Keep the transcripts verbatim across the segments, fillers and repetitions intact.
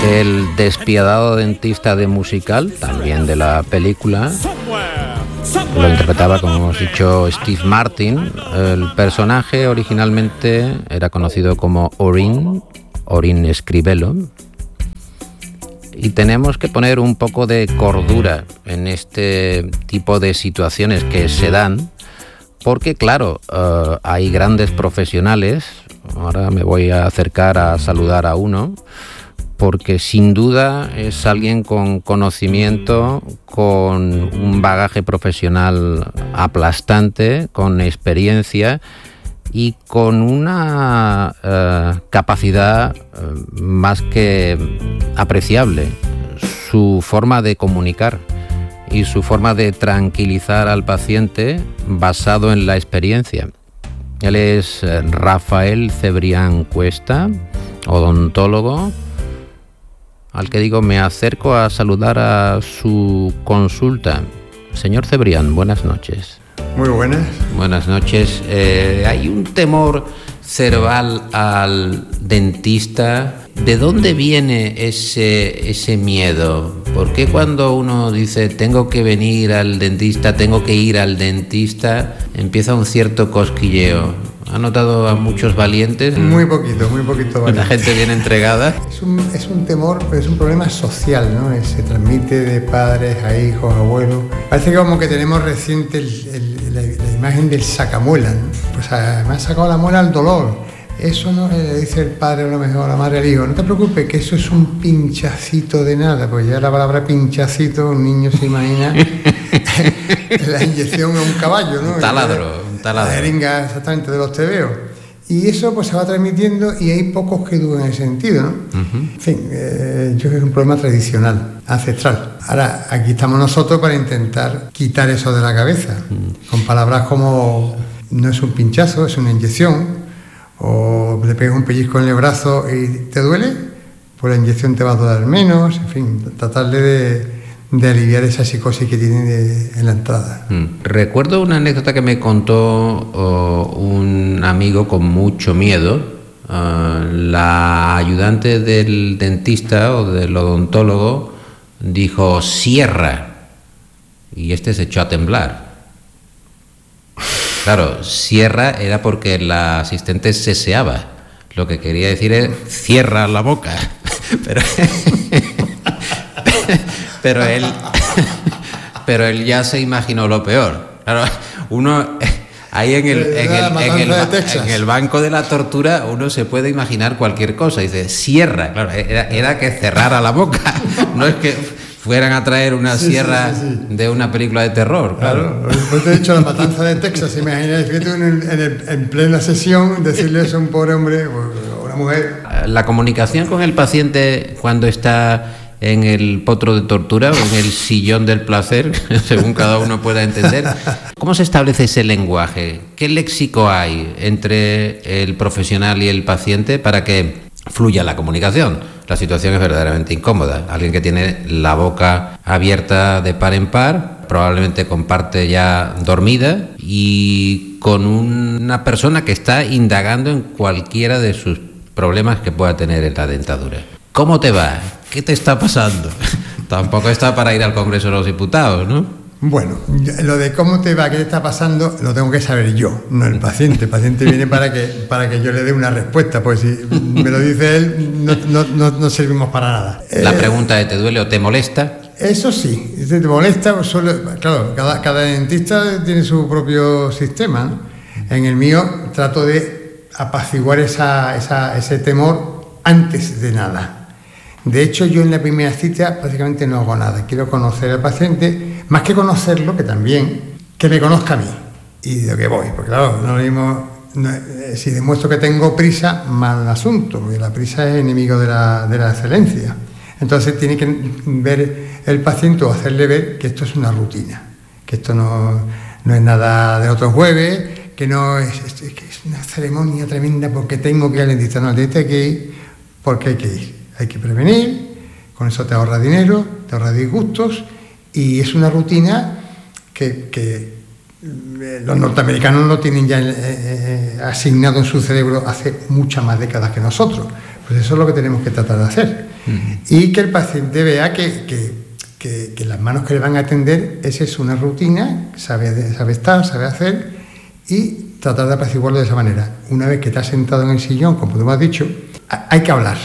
El despiadado dentista de musical, también de la película, lo interpretaba, como hemos dicho, Steve Martin. El personaje originalmente era conocido como Orin, Orin Scribello. Y tenemos que poner un poco de cordura en este tipo de situaciones que se dan, porque claro, uh, hay grandes profesionales. Ahora me voy a acercar a saludar a uno, porque sin duda es alguien con conocimiento, con un bagaje profesional aplastante, con experiencia y con una uh, capacidad uh, más que apreciable. Su forma de comunicar y su forma de tranquilizar al paciente basado en la experiencia. Él es Rafael Cebrián Cuesta, odontólogo, al que digo me acerco a saludar a su consulta. Señor Cebrián, buenas noches. Muy buenas. Buenas noches. Eh, hay un temor cerval al dentista. ¿De dónde viene ese, ese miedo? ¿Por qué cuando uno dice tengo que venir al dentista, tengo que ir al dentista, empieza un cierto cosquilleo? ¿Ha notado a muchos valientes? Muy poquito, muy poquito valiente. La gente bien entregada. Es un, es un temor, pero es un problema social, ¿no? Se transmite de padres a hijos, abuelos. Parece que como que tenemos reciente el, el, la, la imagen del sacamuela, ¿no? Pues a, me ha sacado la muela al dolor. Eso no le dice el padre a lo mejor, la madre al hijo. No te preocupes, que eso es un pinchacito de nada, porque ya la palabra pinchacito, un niño se imagina la inyección a un caballo, ¿no? Un taladro, un taladro. La jeringa exactamente de los tebeos. Y eso pues se va transmitiendo y hay pocos que dudan en ese sentido, ¿no? Uh-huh. En fin, eh, yo creo que es un problema tradicional, ancestral. Ahora, aquí estamos nosotros para intentar quitar eso de la cabeza, uh-huh. con palabras como no es un pinchazo, es una inyección. O le pegas un pellizco en el brazo y te duele, pues la inyección te va a doler menos, en fin, tratarle de, de aliviar esa psicosis que tiene de, en la entrada. Mm. Recuerdo una anécdota que me contó oh, un amigo con mucho miedo. Uh, la ayudante del dentista o del odontólogo dijo cierra, y este se echó a temblar. Claro, cierra era porque la asistente seseaba. Lo que quería decir es cierra la boca. Pero, pero él pero él ya se imaginó lo peor. Claro, uno ahí en el, en el, en el, en el banco de la tortura uno se puede imaginar cualquier cosa. Dice cierra. Claro, era, era que cerrara la boca. No es que fueran a traer una sí, sierra sí, sí, sí. de una película de terror. Claro, claro. Después te he dicho la matanza de Texas. Imagínate que tú en, el, en, el, en plena sesión decirle eso a un pobre hombre o a una mujer. La comunicación con el paciente cuando está en el potro de tortura o en el sillón del placer, según cada uno pueda entender. ¿Cómo se establece ese lenguaje? ¿Qué léxico hay entre el profesional y el paciente para que fluya la comunicación? La situación es verdaderamente incómoda. Alguien que tiene la boca abierta de par en par, probablemente con parte ya dormida, y con una persona que está indagando en cualquiera de sus problemas que pueda tener en la dentadura. ¿Cómo te va? ¿Qué te está pasando? Tampoco está para ir al Congreso de los Diputados, ¿no? Bueno, lo de cómo te va, qué te está pasando, lo tengo que saber yo, no el paciente. El paciente viene para que, para que yo le dé una respuesta, pues si me lo dice él, no, no, no, no servimos para nada. La eh, pregunta de ¿te duele o te molesta? Eso sí, si te molesta, pues solo, claro, cada, cada dentista tiene su propio sistema, ¿no? En el mío trato de apaciguar esa, esa, ese temor antes de nada. De hecho, yo en la primera cita prácticamente no hago nada. Quiero conocer al paciente, más que conocerlo, que también, que me conozca a mí y de lo que voy. Porque claro, no lo mismo, no, eh, si demuestro que tengo prisa, mal asunto, porque la prisa es enemigo de la, de la excelencia. Entonces tiene que ver el paciente o hacerle ver que esto es una rutina, que esto no, no es nada de otro jueves, que no es, es, es, que es una ceremonia tremenda porque tengo que ir al dentista. No, al dentista hay que ir porque hay que ir. Hay que prevenir, con eso te ahorra dinero, te ahorra disgustos, y es una rutina que, que los norteamericanos lo tienen ya eh, asignado en su cerebro hace muchas más décadas que nosotros. Pues eso es lo que tenemos que tratar de hacer. Uh-huh. Y que el paciente vea que, que, que, que las manos que le van a atender es eso, una rutina, sabe, sabe estar, sabe hacer, y tratar de apaciguarlo de esa manera. Una vez que te has sentado en el sillón, como tú me has dicho, hay que hablar.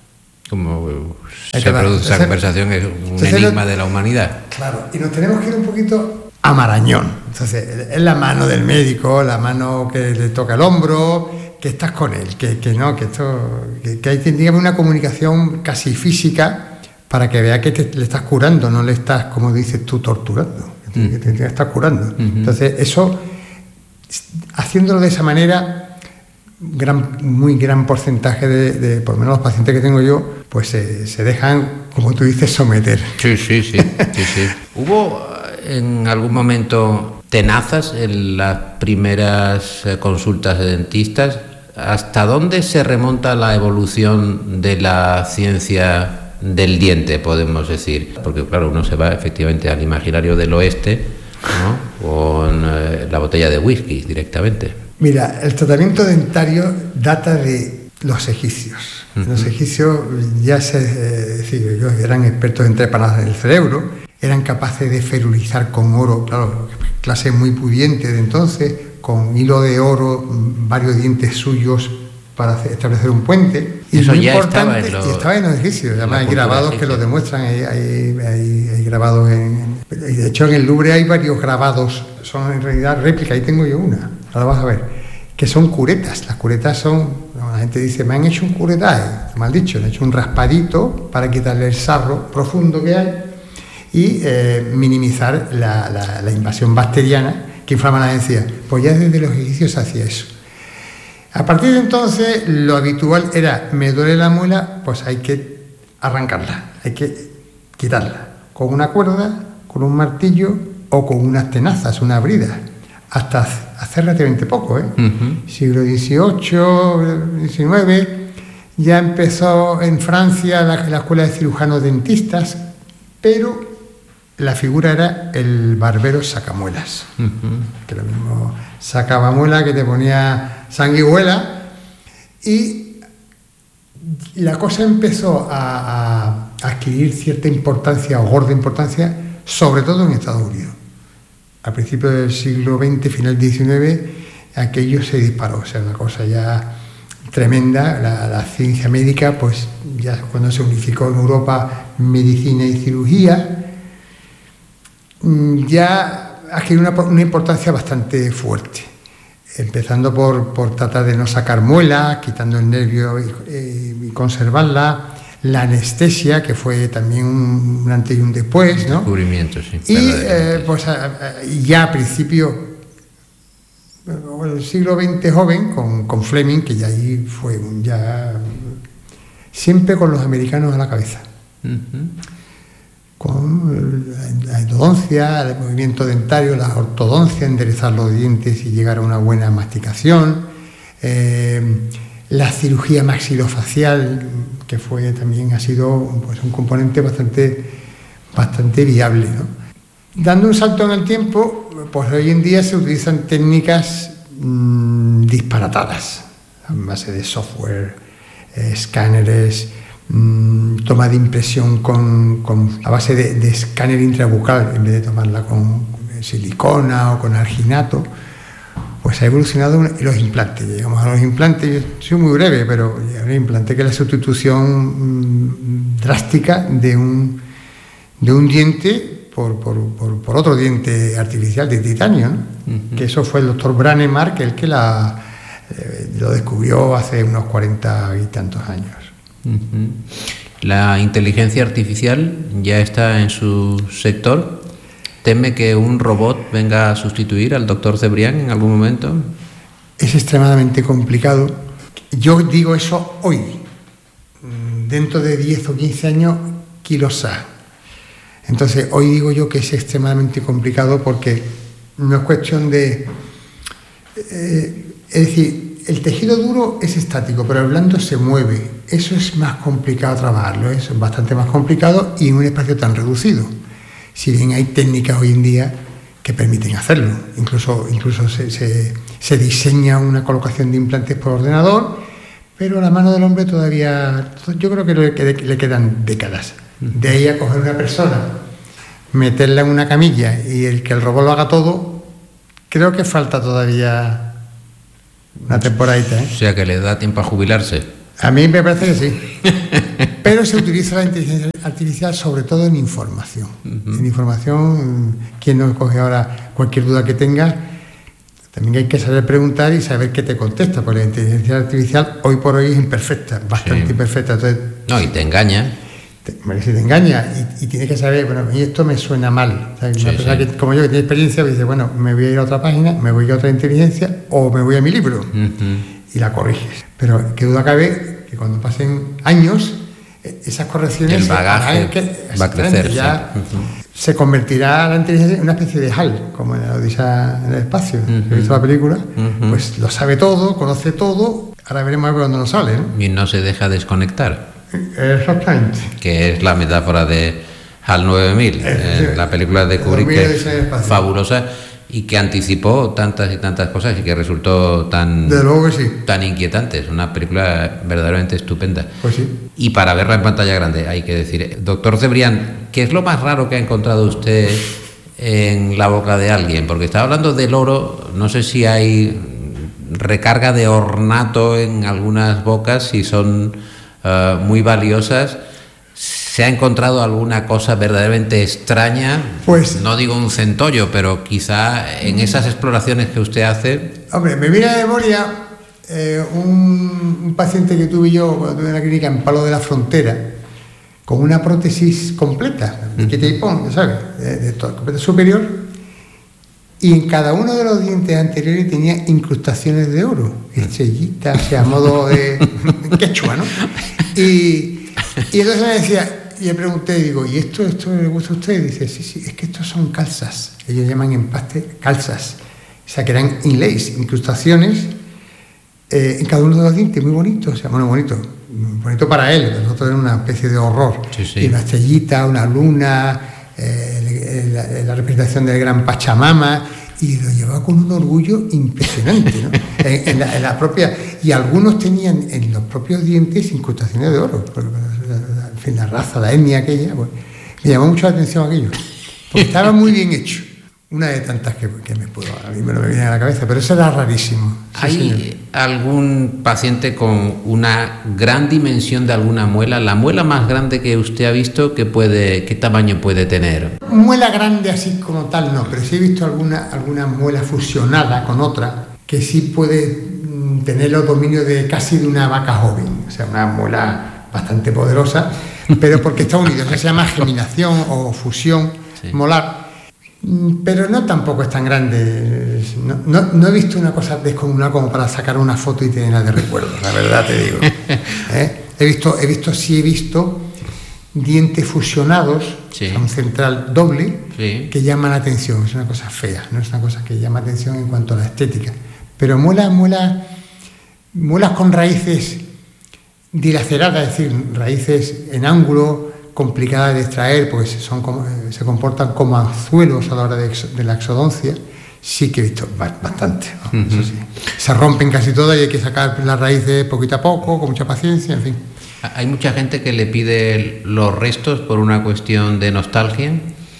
Como se produce esa conversación, es un entonces, enigma de la humanidad. Claro, y nos tenemos que ir un poquito a Marañón. Entonces, es la mano del médico, la mano que le toca el hombro, que estás con él, que, que no, que esto, que, que hay que tener una comunicación casi física para que vea que te, le estás curando, no le estás, como dices tú, torturando, que te, mm. que te, te estás curando. Uh-huh. Entonces, eso, haciéndolo de esa manera, gran, muy gran porcentaje de, de, por lo menos los pacientes que tengo yo, pues se, se dejan, como tú dices, someter. Sí, sí, sí. sí, sí. ¿Hubo en algún momento tenazas en las primeras consultas de dentistas? ¿Hasta dónde se remonta la evolución de la ciencia del diente, podemos decir? Porque claro, uno se va efectivamente al imaginario del oeste, ¿no? Con eh, la botella de whisky directamente. Mira, el tratamiento dentario data de los egipcios. Uh-huh. Los egipcios ya se, eh, decir, ellos eran expertos en trepanadas del cerebro, eran capaces de ferulizar con oro, claro, clase muy pudiente de entonces, con hilo de oro, varios dientes suyos para hacer, establecer un puente. Y eso ya estaba en los, y estaba en los egipcios. Además, hay grabados egipcia. que lo demuestran, hay, hay, hay, hay grabados en... De hecho, en el Louvre hay varios grabados, son en realidad réplicas, ahí tengo yo una, ahora vas a ver, que son curetas. Las curetas son, la gente dice, me han hecho un curetaje, mal dicho, me han hecho un raspadito para quitarle el sarro profundo que hay y eh, minimizar la, la, la invasión bacteriana que inflama la encía. Pues ya desde los egipcios se hacía eso. A partir de entonces, lo habitual era, me duele la muela, pues hay que arrancarla, hay que quitarla, con una cuerda, con un martillo o con unas tenazas, unas bridas, hasta hace relativamente poco, ¿eh? Uh-huh. Siglo dieciocho, diecinueve, ya empezó en Francia la, la escuela de cirujanos dentistas, pero la figura era el barbero sacamuelas, uh-huh. que lo mismo sacaba muela, que te ponía sanguijuela, y la cosa empezó a, a adquirir cierta importancia o gorda importancia, sobre todo en Estados Unidos. A principios del siglo veinte, final diecinueve, aquello se disparó, o sea, una cosa ya tremenda. La, la ciencia médica, pues ya cuando se unificó en Europa medicina y cirugía, ya adquirió una, una importancia bastante fuerte, empezando por, por tratar de no sacar muelas, quitando el nervio y, eh, y conservarla, la anestesia, que fue también un, un antes y un después, ¿no? Descubrimiento, sí. Y eh, pues a, a, ya a principio, bueno, el siglo veinte joven, con, con Fleming, que ya ahí fue un, ya siempre con los americanos a la cabeza. Uh-huh. Con la endodoncia, el movimiento dentario, la ortodoncia, enderezar los dientes y llegar a una buena masticación, eh, la cirugía maxilofacial, que fue también ha sido pues, un componente bastante, bastante viable, ¿no? Dando un salto en el tiempo, pues hoy en día se utilizan técnicas mmm, disparatadas, a base de software, eh, escáneres, toma de impresión con, con a base de, de escáner intrabucal en vez de tomarla con silicona o con alginato, pues ha evolucionado los implantes. Llegamos a los implantes, yo soy muy breve, pero el implante que es la sustitución mmm, drástica de un, de un diente por, por, por, por otro diente artificial de titanio, ¿no? Uh-huh. Que eso fue el doctor Brannemark el que la, eh, lo descubrió hace unos cuarenta y tantos años. Uh-huh. La inteligencia artificial ya está en su sector. ¿Teme que un robot venga a sustituir al doctor Cebrián en algún momento? Es extremadamente complicado. Yo digo eso hoy. Dentro de diez o quince años, quizá. Entonces, hoy digo yo que es extremadamente complicado porque no es cuestión de... Eh, es decir, el tejido duro es estático, pero el blando se mueve. Eso es más complicado trabajarlo, es bastante más complicado y en un espacio tan reducido. Si bien hay técnicas hoy en día que permiten hacerlo, incluso, incluso se, se, se diseña una colocación de implantes por ordenador, pero a la mano del hombre todavía, yo creo que le, le quedan décadas. De ahí a coger una persona, meterla en una camilla y el que el robot lo haga todo, creo que falta todavía una temporadita, ¿eh? O sea, que le da tiempo a jubilarse. A mí me parece que sí. Pero se utiliza la inteligencia artificial sobre todo en información. Uh-huh. En información, quien no coge ahora cualquier duda que tenga, también hay que saber preguntar y saber qué te contesta, porque la inteligencia artificial hoy por hoy es imperfecta, bastante sí. imperfecta. Entonces, no, y te engaña. Te, si te engaña y, y tienes que saber, bueno, a mí esto me suena mal. O sea, sí, una persona sí. que, como yo, que tiene experiencia, me dice, bueno, me voy a ir a otra página, me voy a otra inteligencia o me voy a mi libro. Uh-huh. Y la corriges. Pero qué duda cabe que cuando pasen años, esas correcciones... El bagaje que, va a crecer. Ya sí. uh-huh. Se convertirá la inteligencia en una especie de HAL, como en la Odisea en el espacio. Uh-huh. ¿He visto la película? Uh-huh. Pues lo sabe todo, conoce todo. Ahora veremos a ver cuándo nos sale, ¿no? Y no se deja desconectar. Exactamente. Que es la metáfora de HAL nueve mil, eh, la película de Kubrick, que es fabulosa y que anticipó tantas y tantas cosas y que resultó tan, de luego que sí. tan inquietante. Es una película verdaderamente estupenda. Pues sí. Y para verla en pantalla grande, hay que decir, doctor Cebrián, ¿qué es lo más raro que ha encontrado usted en la boca de alguien? Porque estaba hablando del oro, no sé si hay recarga de ornato en algunas bocas, si son uh, muy valiosas. ¿Se ha encontrado alguna cosa verdaderamente extraña? Pues no digo un centollo, pero quizá en esas exploraciones que usted hace... Hombre, me viene a memoria eh, un, un paciente que tuve yo cuando tuve en la clínica en Palo de la Frontera, con una prótesis completa, de quita y pon, ¿sabes? De, de todo, completa superior, y en cada uno de los dientes anteriores tenía incrustaciones de oro, estrellitas, o sea, a modo de quechua, ¿no? Y, y entonces me decía... Y le pregunté, digo, ¿y esto, esto le gusta a usted? Y dice, sí, sí, es que estos son calzas. Ellos llaman empaste calzas. O sea, que eran inlays, incrustaciones eh, en cada uno de los dientes, muy bonitos. O sea, bueno, bonito, bonito para él, pero nosotros era una especie de horror. Sí, sí. Y una estrellita, una luna, eh, la, la representación del gran Pachamama, y lo llevaba con un orgullo impresionante, ¿no? en, en, la, en la propia... Y algunos tenían en los propios dientes incrustaciones de oro. En fin, la raza, la etnia aquella, pues, me llamó mucho la atención aquello, porque estaba muy bien hecho. Una de tantas que, que me puedo, a mí me lo me viene a la cabeza, pero eso era rarísimo. Sí, ¿Hay señor. algún paciente con una gran dimensión de alguna muela? La muela más grande que usted ha visto, ¿qué, puede, qué tamaño puede tener? Muela grande así como tal no, pero sí he visto alguna, alguna muela fusionada con otra que sí puede mm, tener los dominios de casi de una vaca joven, o sea, una muela bastante poderosa, pero porque está unido, eso se llama geminación o fusión sí. molar, pero no tampoco es tan grande. No, no, no he visto una cosa descomunal como para sacar una foto y tenerla de recuerdo, la verdad te digo. ¿Eh? He visto, he visto, sí he visto dientes fusionados, sí. un central doble, sí. que llaman la atención. Es una cosa fea, no es una cosa que llama atención en cuanto a la estética. Pero muelas, muelas, muelas con raíces dilaceradas, es decir, raíces en ángulo, complicadas de extraer, porque son como, se comportan como anzuelos a la hora de, de la exodoncia, sí que he visto bastante, ¿no? Uh-huh. Eso sí. Se rompen casi todas y hay que sacar las raíces poquito a poco, con mucha paciencia, en fin. ¿Hay mucha gente que le pide los restos por una cuestión de nostalgia?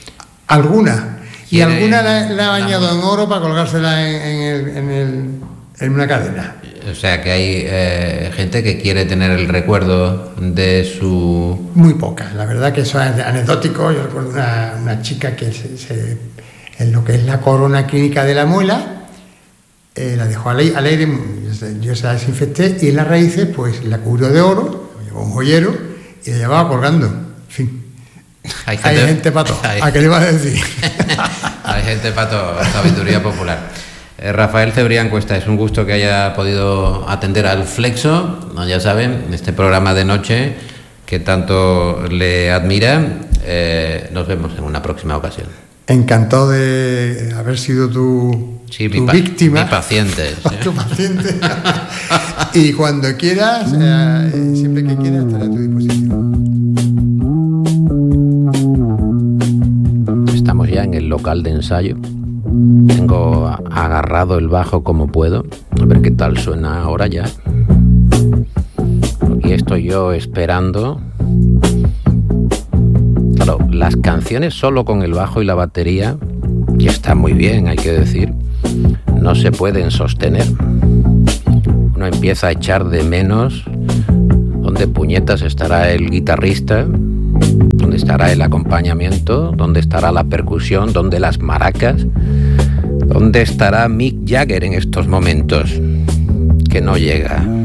Alguna. Y alguna la, la ha bañado en oro para colgársela en, en, el, en, el, en una cadena. O sea que hay eh, gente que quiere tener el recuerdo de su... Muy poca, la verdad que eso es anecdótico. Yo recuerdo una, una chica que se, se, en lo que es la corona clínica de la muela, eh, la dejó al aire, al aire, yo se la desinfecté y en las raíces pues la cubrió de oro, llevó un joyero y la llevaba colgando. En fin, hay gente, hay gente pato. Hay, ¿a qué le iba a decir? Hay gente pato, sabiduría popular. Rafael Cebrián Cuesta, es un gusto que haya podido atender al Flexo, ya saben, este programa de noche que tanto le admira. Eh, nos vemos en una próxima ocasión. Encantado de haber sido tu, sí, tu mi pa- víctima. Mi paciente. ¿Sí? Tu paciente. Y cuando quieras, eh, siempre que quieras, estaré a tu disposición. Estamos ya en el local de ensayo. Tengo agarrado el bajo como puedo. A ver qué tal suena ahora ya. Aquí estoy yo esperando. Claro, las canciones solo con el bajo y la batería, que está muy bien, hay que decir, no se pueden sostener. Uno empieza a echar de menos dónde puñetas estará el guitarrista, dónde estará el acompañamiento, dónde estará la percusión, dónde las maracas, dónde estará Mick Jagger en estos momentos, que no llega.